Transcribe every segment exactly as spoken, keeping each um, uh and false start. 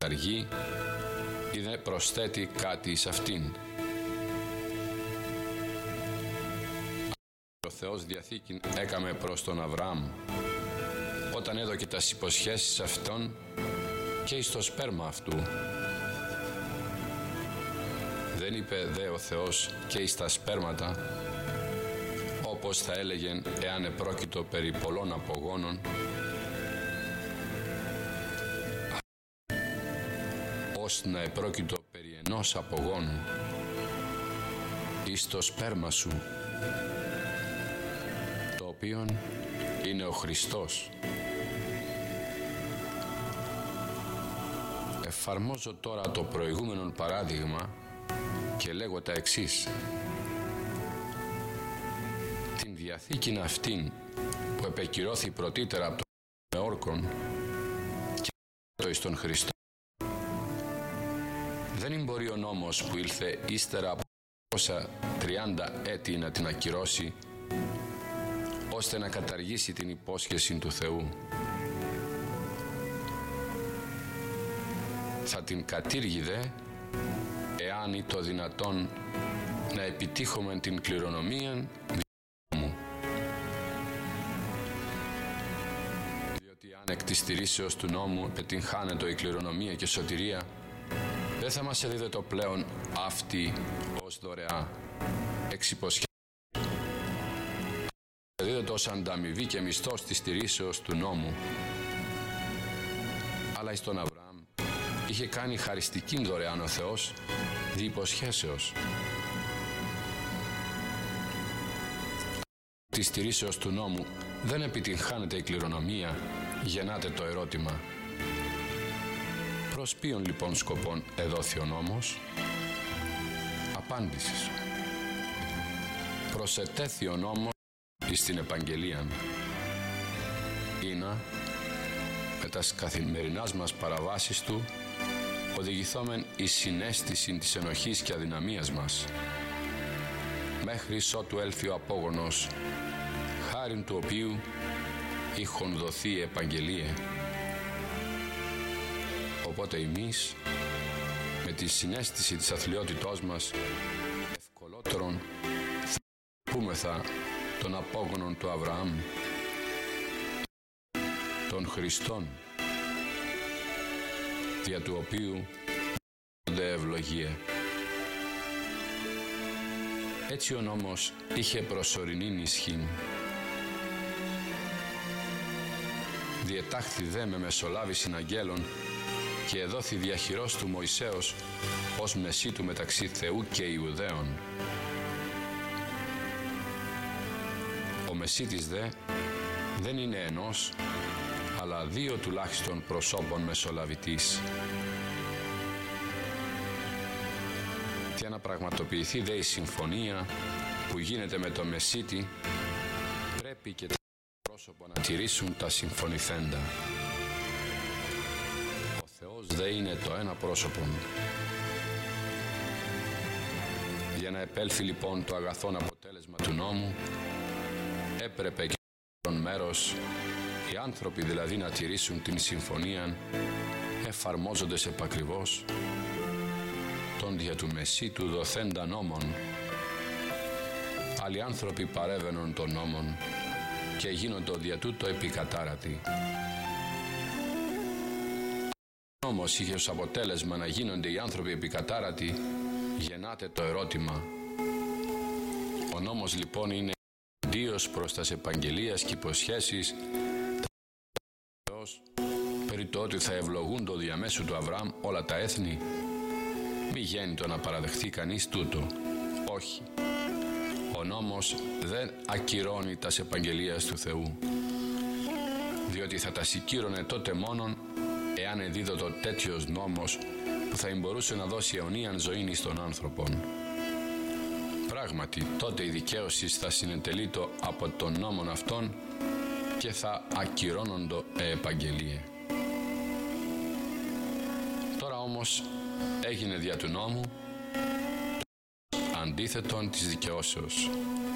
αργεί ή δεν προσθέτει κάτι σε αυτήν. Ο Θεός διαθήκην έκαμε προς τον Αβραάμ, όταν έδωκε τας υποσχέσεις αυτόν και εις το σπέρμα αυτού. Δεν είπε δε ο Θεός και εις τα σπέρματα, όπως θα έλεγεν εάν επρόκειτο περί πολλών απογόνων, ως να επρόκειτο περί ενός απογόνου, εις το σπέρμα σου, το οποίον είναι ο Χριστός. Εφαρμόζω τώρα το προηγούμενο παράδειγμα και λέγω τα εξής. Την Διαθήκην αυτήν που επεκυρώθη πρωτήτερα από τον όρκον και το εις τον Χριστό, δεν μπορεί ο νόμος που ήλθε ύστερα από τριάντα έτη να την ακυρώσει, ώστε να καταργήσει την υπόσχεση του Θεού. Θα την κατήργηδε εάν ή το δυνατόν να επιτύχουμε την κληρονομία μου. Διότι αν εκ της στηρίσεως του νόμου πετυγχάνετο η κληρονομία και σωτηρία, δεν θα μας εδίδετο πλέον αυτή ως δωρεά εξ υποσχέσεως. Εδίδετο ως ανταμοιβή και μισθός της στηρίσεως του νόμου. Αλλά εις τον Αβραάμ είχε κάνει χαριστικήν δωρεάν ο Θεός δι' υποσχέσεως. Της στηρίσεως του νόμου δεν επιτυγχάνεται η κληρονομία, γεννάται το ερώτημα. Προς ποιον λοιπόν σκοπόν εδόθη ο νόμος? Απάντησης. Προσετέθη ο νόμος εις την επαγγελία. Ήνα με τας καθημερινάς μας παραβάσεις του οδηγηθόμεν εις συναίσθηση της ενοχής και αδυναμίας μας, μέχρι ότου έλθει ο απόγονος, χάριν του οποίου είχον δοθεί η επαγγελία. Οπότε εμείς με τη συναίσθηση της αθλιότητός μας ευκολότερον θα πούμεθα των απόγονων του Αβραάμ, των Χριστών, δια του οποίου δε ευλογία. Έτσι ο νόμος είχε προσωρινήν ισχύν. Διετάχθη δε με μεσολάβησιν αγγέλων και εδόθη διαχειρός του Μωυσέως ως μεσίτου μεταξύ Θεού και Ιουδαίων. Ο μεσίτης δε δεν είναι ενός, αλλά δύο τουλάχιστον προσώπων μεσολαβητής. Για να πραγματοποιηθεί δε η συμφωνία που γίνεται με το μεσίτη, πρέπει και τα πρόσωπα να τηρήσουν τα συμφωνηθέντα. Ο Θεός δε είναι το ένα πρόσωπον. Για να επέλθει λοιπόν το αγαθόν αποτέλεσμα του νόμου, έπρεπε και στον μέρος οι άνθρωποι δηλαδή να τηρήσουν την συμφωνία, εφαρμόζοντες επακριβώς τον δια του μεσίτου δοθέντα νόμων. Άλλοι άνθρωποι παρέβαινον των νόμων και γίνοντο δια τούτο επικατάρατοι. Ο νόμος είχε ως αποτέλεσμα να γίνονται οι άνθρωποι επικατάρατοι, γεννάται το ερώτημα. Ο νόμος λοιπόν είναι αντίος προς τας επαγγελίας και υποσχέσεις περί το ότι θα ευλογούν το διαμέσου του Αβραάμ όλα τα έθνη. Μη γέννητο να παραδεχθεί κανείς τούτο. Όχι. Ο νόμος δεν ακυρώνει τας επαγγελίας του Θεού, διότι θα τα σικύρωνε τότε μόνον εάν εδίδωτο τέτοιος νόμος που θα μπορούσε να δώσει αιωνίαν ζωήν εις των άνθρωπων. Πράγματι, τότε η δικαίωση θα συνετελείτο από τον νόμον αυτόν και θα ακυρώνοντο επαγγελία. Τώρα όμως έγινε δια του νόμου αντίθετον της δικαιώσεως.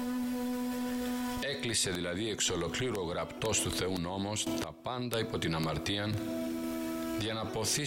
Έκλεισε δηλαδή εξ ολοκλήρου ο γραπτός του Θεού νόμος τα πάντα υπό την αμαρτίαν, για να ποθεί